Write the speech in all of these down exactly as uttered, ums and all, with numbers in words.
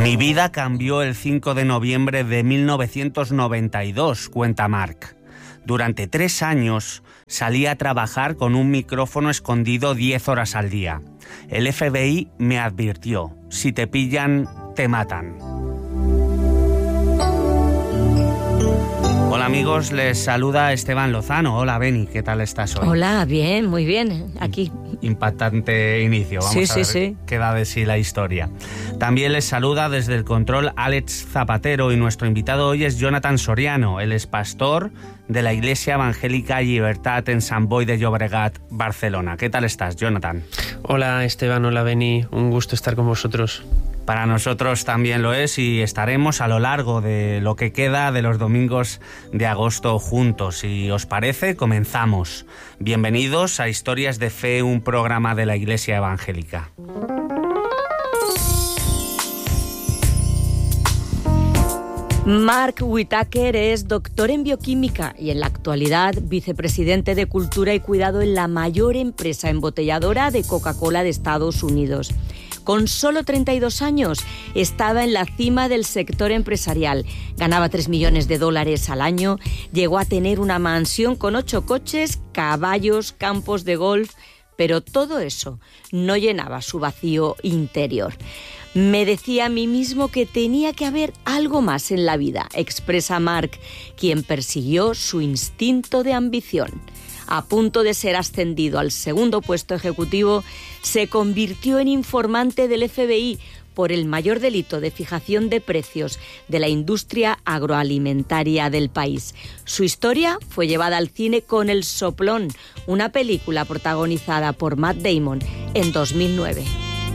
Mi vida cambió el cinco de noviembre de mil novecientos noventa y dos, cuenta Mark. Durante tres años salí a trabajar con un micrófono escondido diez horas al día. El F B I me advirtió: si te pillan, te matan. Hola amigos, les saluda Esteban Lozano. Hola Beni, ¿qué tal estás hoy? Hola, bien, muy bien, aquí. Impactante inicio, vamos sí, a ver sí, sí. qué da de sí la historia. También les saluda desde el control Alex Zapatero y nuestro invitado hoy es Jonathan Soriano. Él es pastor de la Iglesia Evangélica Llibertat en Sant Boi de Llobregat, Barcelona. ¿Qué tal estás, Jonathan? Hola Esteban, hola Beni, un gusto estar con vosotros. Para nosotros también lo es y estaremos a lo largo de lo que queda de los domingos de agosto juntos. Si os parece, comenzamos. Bienvenidos a Historias de Fe, un programa de la Iglesia Evangélica. Mark Whitaker es doctor en bioquímica y en la actualidad vicepresidente de Cultura y Cuidado en la mayor empresa embotelladora de Coca-Cola de Estados Unidos. Con solo treinta y dos años estaba en la cima del sector empresarial. Ganaba tres millones de dólares al año, llegó a tener una mansión con ocho coches, caballos, campos de golf, pero todo eso no llenaba su vacío interior. Me decía a mí mismo que tenía que haber algo más en la vida, expresa Mark, quien persiguió su instinto de ambición. A punto de ser ascendido al segundo puesto ejecutivo, se convirtió en informante del F B I por el mayor delito de fijación de precios de la industria agroalimentaria del país. Su historia fue llevada al cine con El Soplón, una película protagonizada por Matt Damon en dos mil nueve.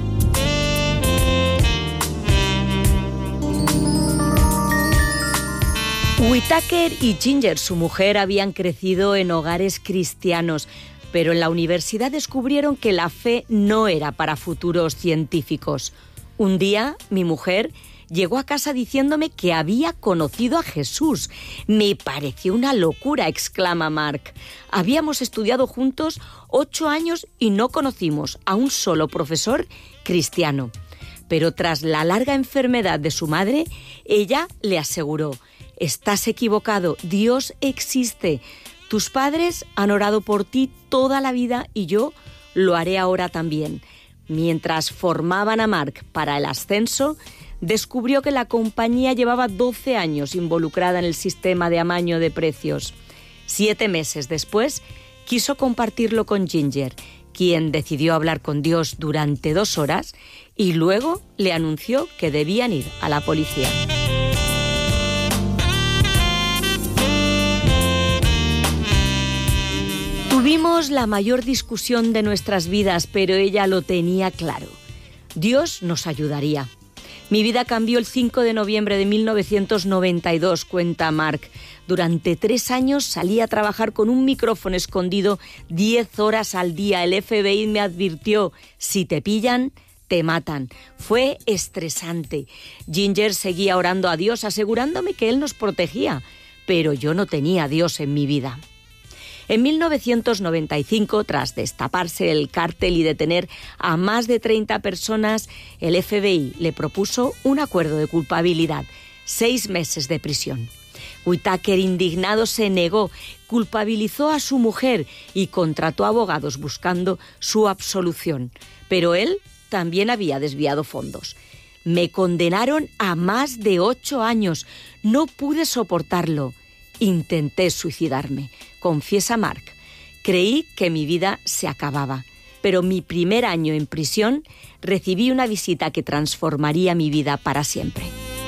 Whitaker y Ginger, su mujer, habían crecido en hogares cristianos, pero en la universidad descubrieron que la fe no era para futuros científicos. Un día, mi mujer llegó a casa diciéndome que había conocido a Jesús. Me pareció una locura, exclama Mark. Habíamos estudiado juntos ocho años y no conocimos a un solo profesor cristiano. Pero tras la larga enfermedad de su madre, ella le aseguró: estás equivocado, Dios existe. Tus padres han orado por ti toda la vida y yo lo haré ahora también. Mientras formaban a Mark para el ascenso, descubrió que la compañía llevaba doce años involucrada en el sistema de amaño de precios. Siete meses después, quiso compartirlo con Ginger, quien decidió hablar con Dios durante dos horas y luego le anunció que debían ir a la policía. Tuvimos la mayor discusión de nuestras vidas, pero ella lo tenía claro. Dios nos ayudaría. Mi vida cambió el cinco de noviembre de mil novecientos noventa y dos, cuenta Mark. Durante tres años salí a trabajar con un micrófono escondido diez horas al día. El F B I me advirtió: si te pillan, te matan. Fue estresante. Ginger seguía orando a Dios, asegurándome que Él nos protegía, pero yo no tenía a Dios en mi vida. En mil novecientos noventa y cinco, tras destaparse el cártel y detener a más de treinta personas, el F B I le propuso un acuerdo de culpabilidad, seis meses de prisión. Whitaker, indignado, se negó, culpabilizó a su mujer y contrató abogados buscando su absolución. Pero él también había desviado fondos. Me condenaron a más de ocho años. No pude soportarlo. Intenté suicidarme, confiesa Mark. Creí que mi vida se acababa, pero mi primer año en prisión recibí una visita que transformaría mi vida para siempre.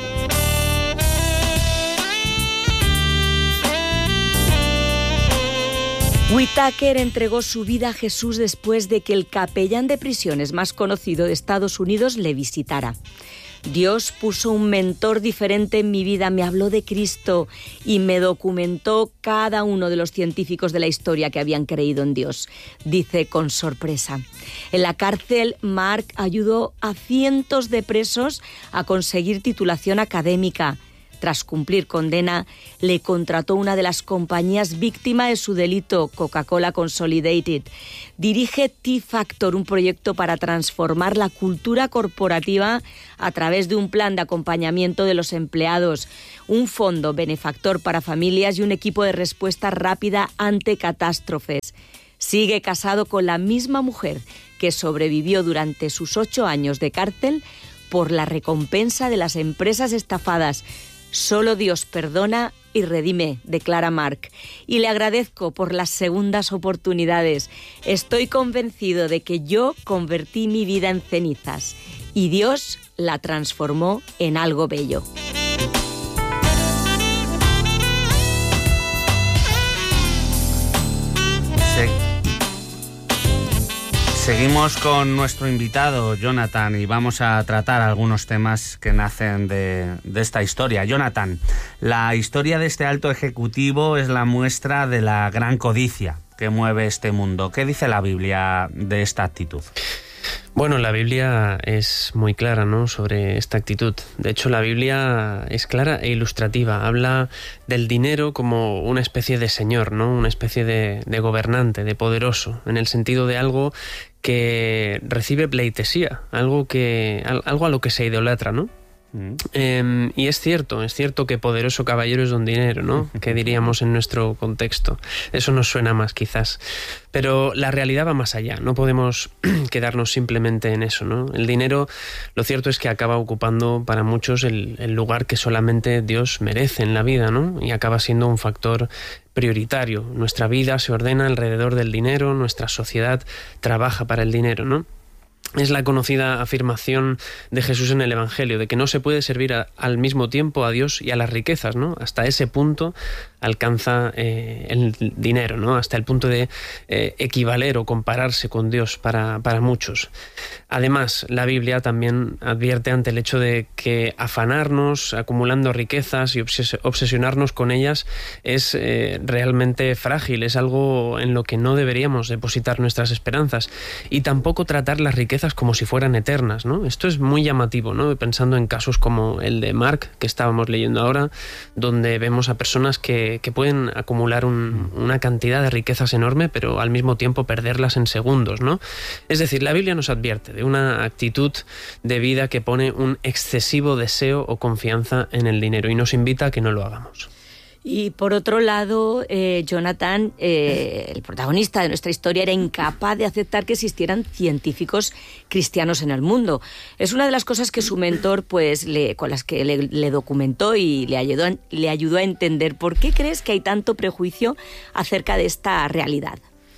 Whitaker entregó su vida a Jesús después de que el capellán de prisiones más conocido de Estados Unidos le visitara. Dios puso un mentor diferente en mi vida, me habló de Cristo y me documentó cada uno de los científicos de la historia que habían creído en Dios, dice con sorpresa. En la cárcel, Mark ayudó a cientos de presos a conseguir titulación académica. Tras cumplir condena, le contrató una de las compañías víctima de su delito, Coca-Cola Consolidated. Dirige T-Factor, un proyecto para transformar la cultura corporativa a través de un plan de acompañamiento de los empleados, un fondo benefactor para familias y un equipo de respuesta rápida ante catástrofes. Sigue casado con la misma mujer que sobrevivió durante sus ocho años de cárcel por la recompensa de las empresas estafadas. Solo Dios perdona y redime, declara Mark. Y le agradezco por las segundas oportunidades. Estoy convencido de que yo convertí mi vida en cenizas y Dios la transformó en algo bello. Seguimos con nuestro invitado, Jonathan, y vamos a tratar algunos temas que nacen de, de esta historia. Jonathan, la historia de este alto ejecutivo es la muestra de la gran codicia que mueve este mundo. ¿Qué dice la Biblia de esta actitud? Bueno, la Biblia es muy clara, ¿no?, sobre esta actitud. De hecho, la Biblia es clara e ilustrativa. Habla del dinero como una especie de señor, ¿no?, una especie de, de gobernante, de poderoso, en el sentido de algo que recibe pleitesía, algo que algo a lo que se idolatra, ¿no? Mm. Eh, y es cierto, es cierto que poderoso caballero es don dinero, ¿no? Que diríamos en nuestro contexto. Eso nos suena más, quizás. Pero la realidad va más allá. No podemos quedarnos simplemente en eso, ¿no? El dinero, lo cierto es que acaba ocupando para muchos el, el lugar que solamente Dios merece en la vida, ¿no? Y acaba siendo un factor prioritario. Nuestra vida se ordena alrededor del dinero, nuestra sociedad trabaja para el dinero, ¿no? Es la conocida afirmación de Jesús en el Evangelio, de que no se puede servir a, al mismo tiempo a Dios y a las riquezas, ¿no? Hasta ese punto alcanza eh, el dinero, ¿no? Hasta el punto de eh, equivaler o compararse con Dios para, para muchos. Además, la Biblia también advierte ante el hecho de que afanarnos acumulando riquezas y obses- obsesionarnos con ellas es eh, realmente frágil, es algo en lo que no deberíamos depositar nuestras esperanzas, y tampoco tratar las riquezas como si fueran eternas, ¿no? Esto es muy llamativo, ¿no? Pensando en casos como el de Mark, que estábamos leyendo ahora, donde vemos a personas que, que pueden acumular un, una cantidad de riquezas enorme, pero al mismo tiempo perderlas en segundos, ¿no? Es decir, la Biblia nos advierte de una actitud de vida que pone un excesivo deseo o confianza en el dinero y nos invita a que no lo hagamos. Y por otro lado, eh, Jonathan, eh, el protagonista de nuestra historia, era incapaz de aceptar que existieran científicos cristianos en el mundo. Es una de las cosas que su mentor, pues, le, con las que le, le documentó y le ayudó, le ayudó a entender. ¿Por qué crees que hay tanto prejuicio acerca de esta realidad?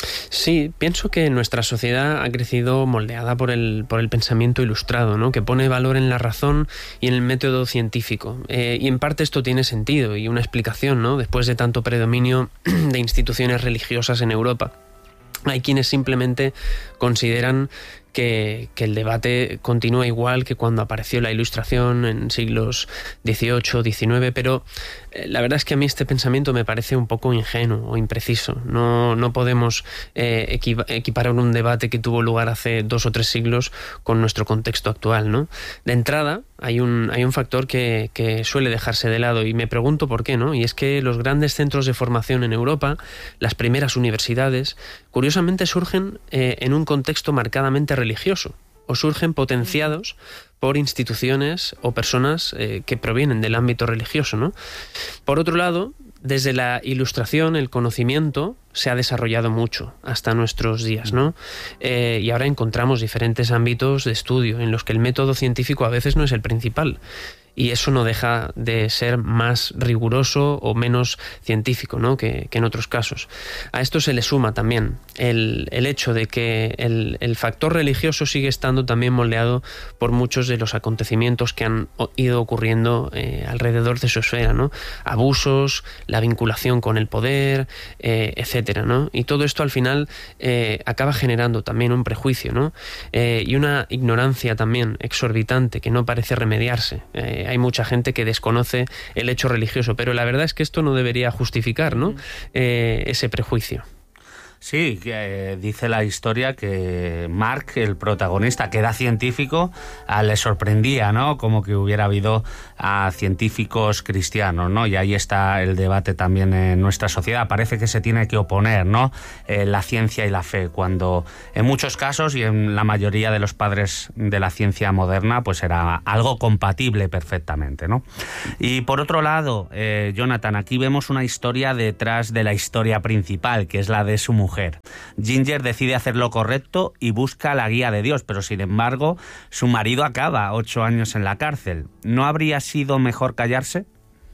Sí, pienso que nuestra sociedad ha crecido moldeada por el, por el pensamiento ilustrado, ¿no?, que pone valor en la razón y en el método científico. Eh, y en parte esto tiene sentido y una explicación, ¿no?, después de tanto predominio de instituciones religiosas en Europa. Hay quienes simplemente consideran que, que el debate continúa igual que cuando apareció la Ilustración en siglos dieciocho, diecinueve, pero eh, la verdad es que a mí este pensamiento me parece un poco ingenuo o impreciso. No, no podemos eh, equiparar un debate que tuvo lugar hace dos o tres siglos con nuestro contexto actual, ¿no? De entrada, hay un, hay un factor que, que suele dejarse de lado y me pregunto por qué, ¿no? Y es que los grandes centros de formación en Europa, las primeras universidades, curiosamente surgen eh, en un contexto marcadamente religioso, o surgen potenciados por instituciones o personas eh, que provienen del ámbito religioso, ¿no? Por otro lado, desde la Ilustración, el conocimiento se ha desarrollado mucho hasta nuestros días, ¿no? Eh, y ahora encontramos diferentes ámbitos de estudio en los que el método científico a veces no es el principal. Y eso no deja de ser más riguroso o menos científico, ¿no?, que, que en otros casos. A esto se le suma también el, el hecho de que el, el factor religioso sigue estando también moldeado por muchos de los acontecimientos que han ido ocurriendo eh, alrededor de su esfera, ¿no? Abusos, la vinculación con el poder, eh, etcétera, ¿no? Y todo esto al final eh, acaba generando también un prejuicio, ¿no? Eh, y una ignorancia también exorbitante que no parece remediarse. Eh, Hay mucha gente que desconoce el hecho religioso, pero la verdad es que esto no debería justificar, ¿no?, eh, ese prejuicio. Sí, que, eh, dice la historia que Mark, el protagonista, que era científico, ah, le sorprendía, ¿no? Como que hubiera habido a científicos cristianos, ¿no? Y ahí está el debate también en nuestra sociedad. Parece que se tiene que oponer, ¿no? Eh, la ciencia y la fe, cuando en muchos casos y en la mayoría de los padres de la ciencia moderna, pues era algo compatible perfectamente, ¿no? Y por otro lado, eh, Jonathan, aquí vemos una historia detrás de la historia principal, que es la de su mujer. Ginger decide hacer lo correcto y busca la guía de Dios, pero sin embargo su marido acaba ocho años en la cárcel. ¿No habría sido mejor callarse?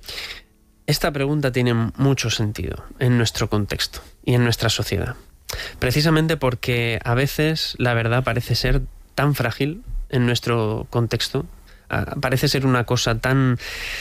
Esta pregunta tiene mucho sentido en nuestro contexto y en nuestra sociedad, precisamente porque a veces la verdad parece ser tan frágil en nuestro contexto. Parece ser una cosa tan,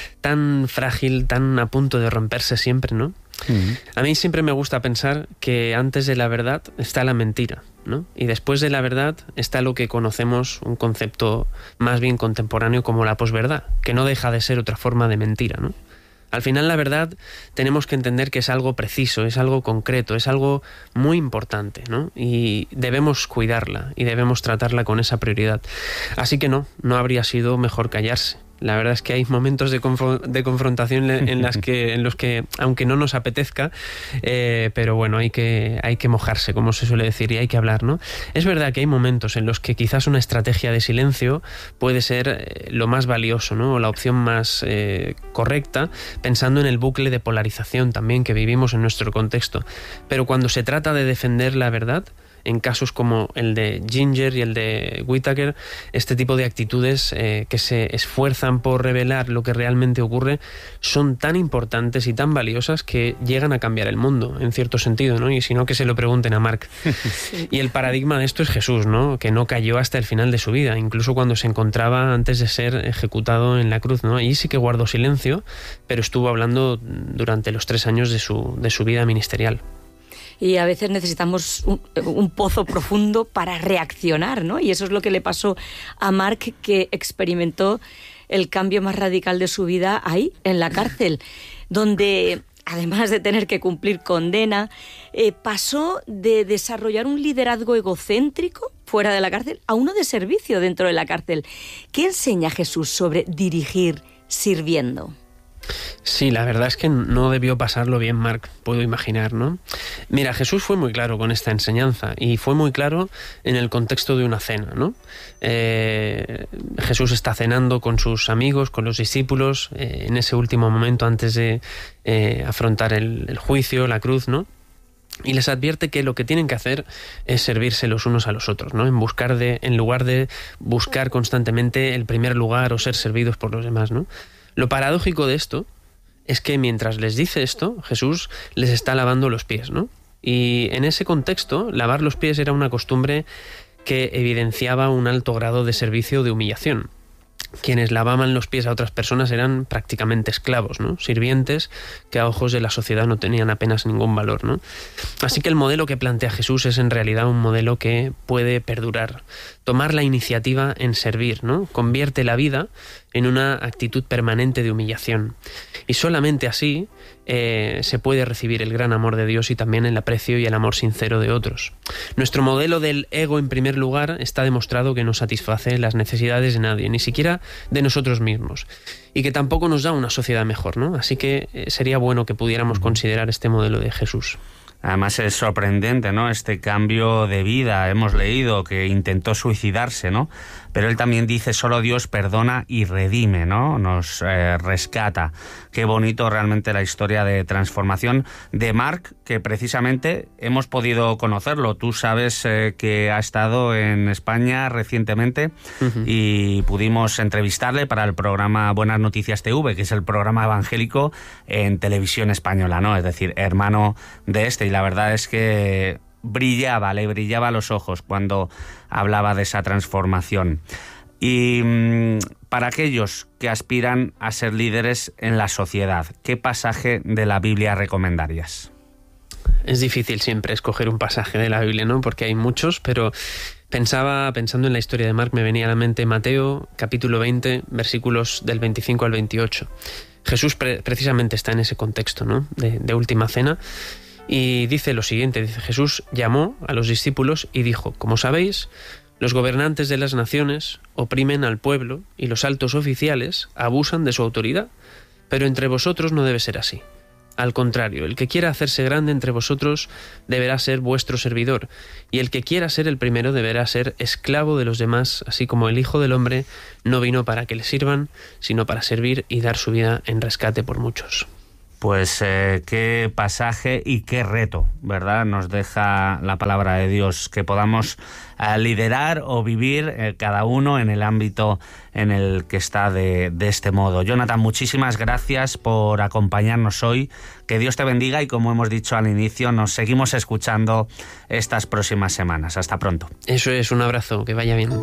tan frágil, tan a punto de romperse siempre, ¿no? Uh-huh. A mí siempre me gusta pensar que antes de la verdad está la mentira, ¿no? Y después de la verdad está lo que conocemos, un concepto más bien contemporáneo como la posverdad, que no deja de ser otra forma de mentira, ¿no? Al final la verdad tenemos que entender que es algo preciso, es algo concreto, es algo muy importante, ¿no? Y debemos cuidarla y debemos tratarla con esa prioridad. Así que no, no habría sido mejor callarse. La verdad es que hay momentos de, confro- de confrontación en, las que, en los que, aunque no nos apetezca, eh, pero bueno, hay que, hay que mojarse, como se suele decir, y hay que hablar, ¿no? Es verdad que hay momentos en los que quizás una estrategia de silencio puede ser eh, lo más valioso, ¿no? O la opción más eh, correcta, pensando en el bucle de polarización también que vivimos en nuestro contexto. Pero cuando se trata de defender la verdad, en casos como el de Ginger y el de Whittaker, este tipo de actitudes eh, que se esfuerzan por revelar lo que realmente ocurre son tan importantes y tan valiosas que llegan a cambiar el mundo, en cierto sentido, ¿no? Y si no, que se lo pregunten a Mark. Sí. Y el paradigma de esto es Jesús, ¿no? Que no cayó hasta el final de su vida, incluso cuando se encontraba antes de ser ejecutado en la cruz, ¿no? Allí sí que guardó silencio, pero estuvo hablando durante los tres años de su, de su vida ministerial. Y a veces necesitamos un, un pozo profundo para reaccionar, ¿no? Y eso es lo que le pasó a Mark, que experimentó el cambio más radical de su vida ahí, en la cárcel, donde, además de tener que cumplir condena, eh, pasó de desarrollar un liderazgo egocéntrico fuera de la cárcel a uno de servicio dentro de la cárcel. ¿Qué enseña Jesús sobre dirigir sirviendo? Sí, la verdad es que no debió pasarlo bien Mark, puedo imaginar, ¿no? Mira, Jesús fue muy claro con esta enseñanza y fue muy claro en el contexto de una cena, ¿no? Eh, Jesús está cenando con sus amigos, con los discípulos, eh, en ese último momento antes de eh, afrontar el, el juicio, la cruz, ¿no? Y les advierte que lo que tienen que hacer es servirse los unos a los otros, ¿no? En buscar de, en lugar de buscar constantemente el primer lugar o ser servidos por los demás, ¿no? Lo paradójico de esto es que mientras les dice esto, Jesús les está lavando los pies, ¿no? Y en ese contexto, lavar los pies era una costumbre que evidenciaba un alto grado de servicio o de humillación. Quienes lavaban los pies a otras personas eran prácticamente esclavos, ¿no? Sirvientes que a ojos de la sociedad no tenían apenas ningún valor, ¿no? Así que el modelo que plantea Jesús es en realidad un modelo que puede perdurar. Tomar la iniciativa en servir, ¿no? Convierte la vida en una actitud permanente de humillación. Y solamente así eh, se puede recibir el gran amor de Dios y también el aprecio y el amor sincero de otros. Nuestro modelo del ego en primer lugar está demostrado que no satisface las necesidades de nadie, ni siquiera de nosotros mismos, y que tampoco nos da una sociedad mejor, ¿no? Así que eh, sería bueno que pudiéramos considerar este modelo de Jesús. Además es sorprendente, ¿no? Este cambio de vida. Hemos leído que intentó suicidarse, ¿no? Pero él también dice, solo Dios perdona y redime, ¿no? Nos eh, rescata. Qué bonito realmente la historia de transformación de Mark, que precisamente hemos podido conocerlo. Tú sabes eh, que ha estado en España recientemente uh-huh. y pudimos entrevistarle para el programa Buenas Noticias T V, que es el programa evangélico en televisión española, ¿no? Es decir, hermano de este. Y la verdad es que brillaba, le brillaba los ojos cuando hablaba de esa transformación. Y mmm, para aquellos que aspiran a ser líderes en la sociedad, ¿qué pasaje de la Biblia recomendarías? Es difícil siempre escoger un pasaje de la Biblia, ¿no? Porque hay muchos, pero pensaba, pensando en la historia de Mark, me venía a la mente Mateo, capítulo veinte, versículos del veinticinco al veintiocho. Jesús pre- precisamente está en ese contexto, ¿no? De, de última cena. Y dice lo siguiente, dice: Jesús llamó a los discípulos y dijo: como sabéis, los gobernantes de las naciones oprimen al pueblo y los altos oficiales abusan de su autoridad, pero entre vosotros no debe ser así. Al contrario, el que quiera hacerse grande entre vosotros deberá ser vuestro servidor, y el que quiera ser el primero deberá ser esclavo de los demás, así como el Hijo del Hombre no vino para que le sirvan, sino para servir y dar su vida en rescate por muchos. Pues eh, qué pasaje y qué reto, ¿verdad? Nos deja la palabra de Dios, que podamos eh, liderar o vivir eh, cada uno en el ámbito en el que está de, de este modo. Jonathan, muchísimas gracias por acompañarnos hoy. Que Dios te bendiga y, como hemos dicho al inicio, nos seguimos escuchando estas próximas semanas. Hasta pronto. Eso es, un abrazo, que vaya bien.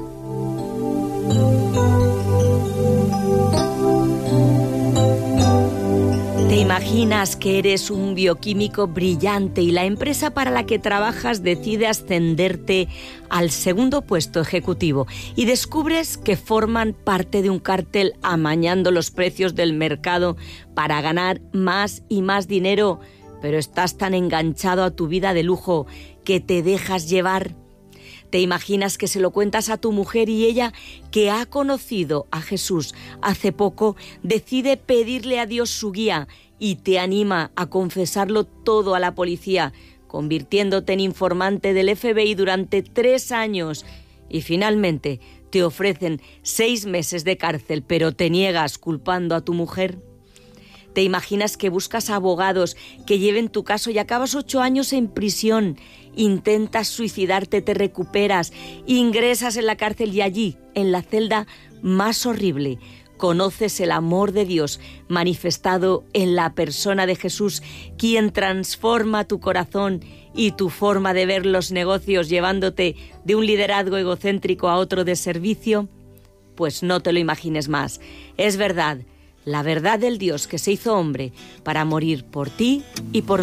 ¿Te imaginas que eres un bioquímico brillante y la empresa para la que trabajas decide ascenderte al segundo puesto ejecutivo y descubres que forman parte de un cártel amañando los precios del mercado para ganar más y más dinero, pero estás tan enganchado a tu vida de lujo que te dejas llevar? ¿Te imaginas que se lo cuentas a tu mujer y ella, que ha conocido a Jesús hace poco, decide pedirle a Dios su guía y te anima a confesarlo todo a la policía, convirtiéndote en informante del F B I durante tres años? Y finalmente te ofrecen seis meses de cárcel, pero te niegas culpando a tu mujer. ¿Te imaginas que buscas abogados que lleven tu caso y acabas ocho años en prisión? Intentas suicidarte, te recuperas, ingresas en la cárcel y allí, en la celda más horrible, conoces el amor de Dios manifestado en la persona de Jesús, quien transforma tu corazón y tu forma de ver los negocios, llevándote de un liderazgo egocéntrico a otro de servicio. Pues no te lo imagines más. Es verdad, la verdad del Dios que se hizo hombre para morir por ti y por mí.